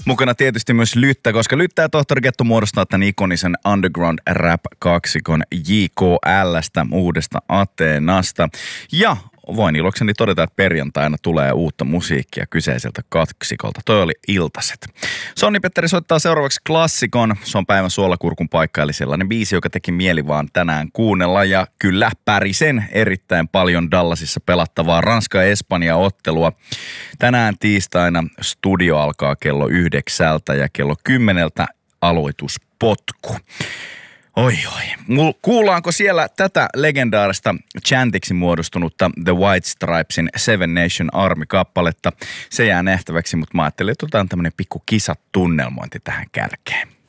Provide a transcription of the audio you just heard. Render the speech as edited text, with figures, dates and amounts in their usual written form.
Mukana tietysti myös Lyttä, koska Lyttä ja Tohtori Kettu muodostaa tämän ikonisen underground rap-kaksikon JKL:stä, uudesta Ateenasta. Ja voin ilokseni todeta, että perjantaina tulee uutta musiikkia kyseiseltä kaksikolta. Toi oli Iltaset. Sonni-Petteri soittaa seuraavaksi klassikon. Se on päivän suolakurkun paikka, eli sellainen biisi, joka teki mieli vaan tänään kuunnella. Ja kyllä pärisen erittäin paljon Dallasissa pelattavaa Ranska-Espanja-ottelua. Tänään tiistaina studio alkaa kello 9 ja kello 10 aloituspotku. Oi. Kuullaanko siellä tätä legendaarista chantiksi muodostunutta The White Stripesin Seven Nation Army-kappaletta? Se jää nähtäväksi, mutta mä ajattelin, että otetaan tämmönen pikku kisatunnelmointi tähän kärkeen.